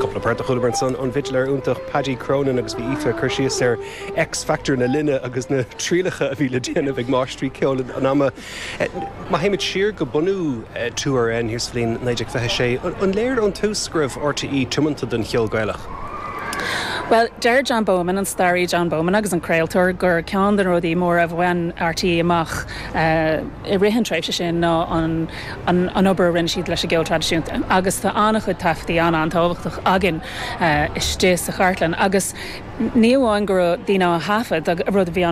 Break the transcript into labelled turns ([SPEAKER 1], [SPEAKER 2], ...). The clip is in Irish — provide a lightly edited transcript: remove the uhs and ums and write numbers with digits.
[SPEAKER 1] Coppla Perta Chulburn son an Vitler Untach Paddy Cronin agus bhí Aoife Cursius X Factor na linne agus na trílacha a bhí le déanamh ag Mar Street Ceol an ama. Má haimid siar go bunú túair an híos flin neideag fethe sé an léir an túscribh RTE tumanta den cheol gailach.
[SPEAKER 2] Well, Jared John Bowman and Starry John Bowman agus an creaaltóir gur ceann den rudaí mór a bhain RTE amach I rihan tréimhse sin ná an obair rinne siad leis a gceol tradiisiúnta agus tá annach chud taiftaí anna an tábhachtach agin isté sa chartlan agus níomháin gur dtíine a hafad a rud a bhí